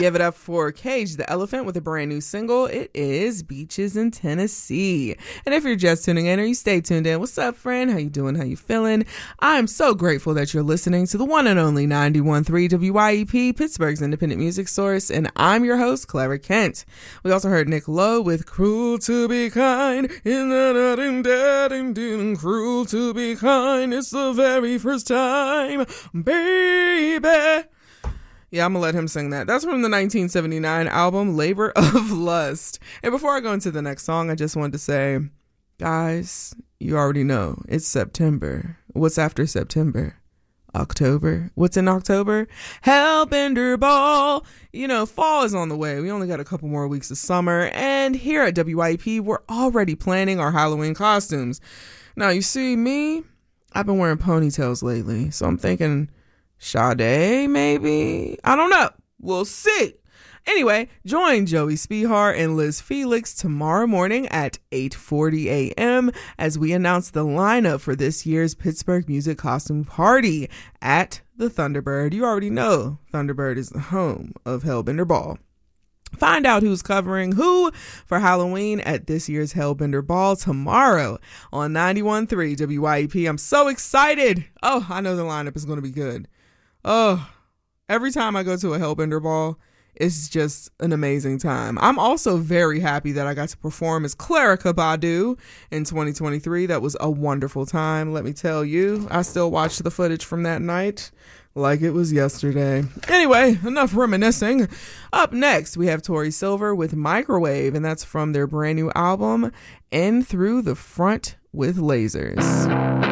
Give it up for Cage the Elephant with a brand new single. It is Beaches in Tennessee. And if you're just tuning in or you stay tuned in, what's up, friend? How you doing? How you feeling? I'm so grateful that you're listening to the one and only 91.3 WYEP, Pittsburgh's independent music source, and I'm your host, Clara Kent. We also heard Nick Lowe with Cruel to Be Kind. Cruel to Be Kind. It's the very first time, baby. Yeah, I'm gonna let him sing that. That's from the 1979 album Labor of Lust. And before I go into the next song, I just wanted to say, guys, you already know it's September. What's after September? October. What's in October? Hellbender Ball. You know, fall is on the way. We only got a couple more weeks of summer. And here at WYP, we're already planning our Halloween costumes. Now, you see me, I've been wearing ponytails lately. So I'm thinking Sade, maybe? I don't know. We'll see. Anyway, join Joey Spihar and Liz Felix tomorrow morning at 8:40 a.m. as we announce the lineup for this year's Pittsburgh Music Costume Party at the Thunderbird. You already know Thunderbird is the home of Hellbender Ball. Find out who's covering who for Halloween at this year's Hellbender Ball tomorrow on 91.3 WYEP. I'm so excited. Oh, I know the lineup is going to be good. Oh, every time I go to a Hellbender Ball, it's just an amazing time. I'm also very happy that I got to perform as Clerica Badu in 2023. That was a wonderful time, let me tell you. I still watch the footage from that night like it was yesterday. Anyway, enough reminiscing. Up next, we have Tori Silver with Microwave, and that's from their brand new album, In Through the Front with Lasers.